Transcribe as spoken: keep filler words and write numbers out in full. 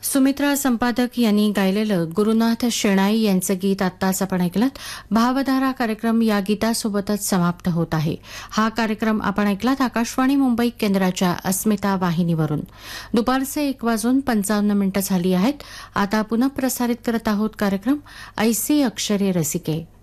सुमित्रा संपादक यांनी गायलेलं गुरुनाथ शेणाई यांचं गीत आत्ताच आपण ऐकलं. भावधारा कार्यक्रम या गीतासोबतच समाप्त होत आहे. हा कार्यक्रम आपण ऐकलात आकाशवाणी मुंबई केंद्राच्या अस्मिता वाहिनीवरून. दुपारचे एक वाजून पंचावन्न मिनिटं झाली आहेत. आता पुनः प्रसारित करत आहोत कार्यक्रम ऐसी अक्षरे रसिके.